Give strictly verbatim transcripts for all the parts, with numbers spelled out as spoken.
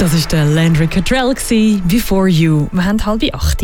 Das war der Landry Cottrell, «Before You». Wir haben halb acht.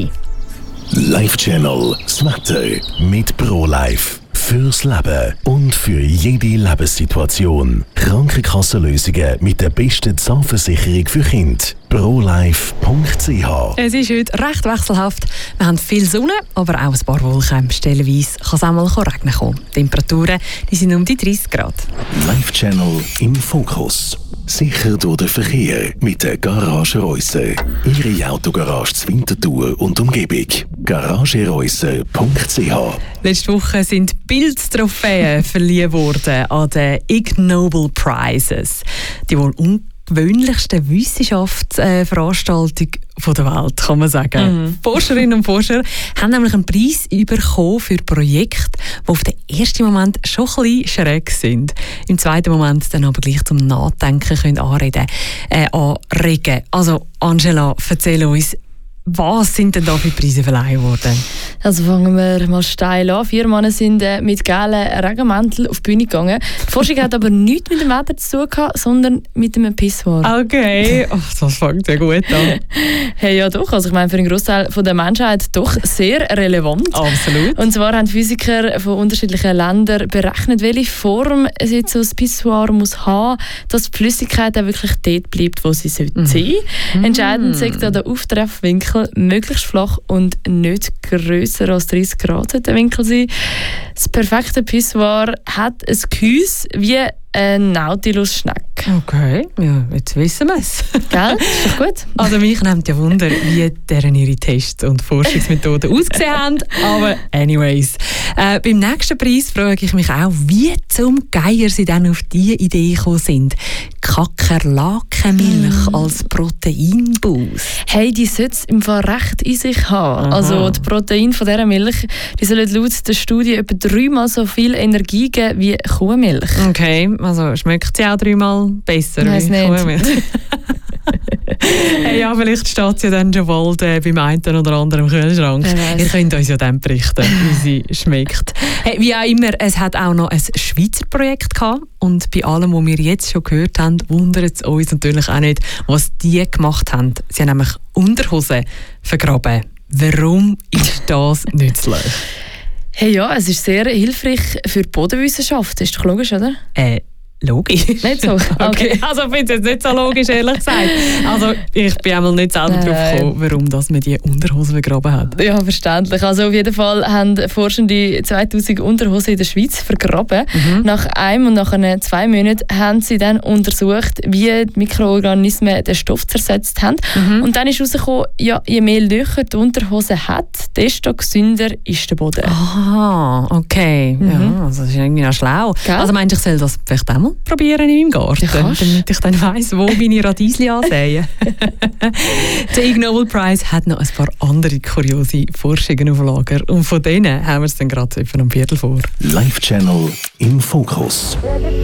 Live Channel, das Wetter mit ProLife. Fürs Leben und für jede Lebenssituation. Krankenkassenlösungen mit der besten Zahnversicherung für Kinder. ProLife punkt c h. Es ist heute recht wechselhaft. Wir haben viel Sonne, aber auch ein paar Wolken. Stellenweise kann es auch mal regnen kommen. Die Temperaturen die sind um die dreißig Grad. Live Channel im Fokus. Sicher durch den Verkehr mit der Garage Reusser. Ihre Autogarage zur Winterthur und Umgebung. garage reusser punkt c h. Letzte Woche sind Bildtrophäen verliehen worden an den Ig Nobel Prizes. Die wohl ungewöhnlichste Wissenschaftsveranstaltung der Welt, kann man sagen. Mhm. Forscherinnen und Forscher haben nämlich einen Preis bekommen für Projekte, die auf den ersten Moment schon ein bisschen schräg sind. Im zweiten Moment dann aber gleich zum Nachdenken können anreden, äh, anregen. Also Angela, erzähl uns, was sind denn da für Preise verleihen worden? Also fangen wir mal steil an. Vier Männer sind äh, mit gelben Regenmänteln auf die Bühne gegangen. Die Forschung hat aber nichts mit dem Wetter zu tun gehabt, sondern mit einem Pissoir. Okay, Ach, das fängt ja gut an. Hey, ja doch, also ich meine für einen Großteil der Menschheit doch sehr relevant. Absolut. Und zwar haben Physiker von unterschiedlichen Ländern berechnet, welche Form es jetzt so ein Pissoir muss haben, dass die Flüssigkeit auch wirklich dort bleibt, wo sie sollte sein. Mhm. Entscheidend ist der Auftreffwinkel, möglichst flach und nicht grösser als dreißig Grad der Winkel sein. Das perfekte Pissoir hat ein Gehäuse wie eine Nautilus-Schnecke. Okay, ja, jetzt wissen wir es. Gell? Ist doch gut. Also mich nimmt ja Wunder, wie deren ihre Tests und Forschungsmethoden ausgesehen haben. Aber anyways, äh, beim nächsten Preis frage ich mich auch, wie zum Geier sie dann auf diese Idee gekommen sind. Kakerlakenmilch mm. als Proteinboost. Hey, die sollte es im Fall recht in sich haben. Aha. Also die Proteine von dieser Milch, die sollen laut der Studie etwa dreimal so viel Energie geben wie Kuhmilch. Okay, also schmeckt sie auch dreimal besser Weiss wie Kuhmilch? Hey, ja, vielleicht steht sie ja dann schon bald äh, beim einen oder anderen im Kühlschrank. Ihr könnt uns ja dann berichten, wie sie schmeckt. Hey, wie auch immer, es hat auch noch ein Schweizer Projekt gehabt. Und bei allem, was wir jetzt schon gehört haben, wundert es uns natürlich auch nicht, was die gemacht haben. Sie haben nämlich Unterhosen vergraben. Warum ist das nützlich? Hey, ja, es ist sehr hilfreich für die Bodenwissenschaft. Ist doch logisch, oder? Äh, Logisch. Nicht so? Okay. Okay. Also ich finde es jetzt nicht so logisch, ehrlich gesagt. Also ich bin einmal nicht selber Nein. drauf gekommen, warum das man die Unterhosen vergraben hat. Ja, verständlich. Also auf jeden Fall haben Forschende zweitausend Unterhosen in der Schweiz vergraben. Mhm. Nach einem und nach einem, zwei Monaten haben sie dann untersucht, wie die Mikroorganismen den Stoff zersetzt haben. Mhm. Und dann ist herausgekommen, ja, je mehr Löcher die Unterhose hat, desto gesünder ist der Boden. Aha, okay. Mhm. Ja, also das ist irgendwie noch schlau. Gell? Also meinst du, ich soll das vielleicht auch mal probieren in meinem Garten, damit ich dann weiss, wo meine Radiesli ansehen. Der Ig Nobel Prize hat noch ein paar andere kuriose Forschungen auf Lager und von denen haben wir es dann gerade etwa am Viertel vor. Live Channel im Fokus.